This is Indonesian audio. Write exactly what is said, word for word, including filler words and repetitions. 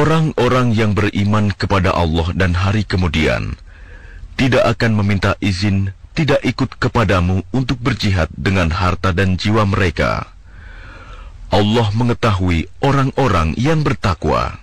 Orang-orang yang beriman kepada Allah dan hari kemudian tidak akan meminta izin tidak ikut kepadamu untuk berjihad dengan harta dan jiwa mereka. Allah mengetahui orang-orang yang bertakwa.